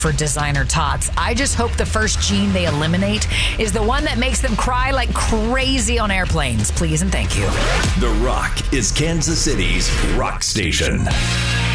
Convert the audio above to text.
for designer tots. I just hope the first gene they eliminate is the one that makes them cry like crazy on airplanes. Please and thank you. The Rock is Kansas City's rock station.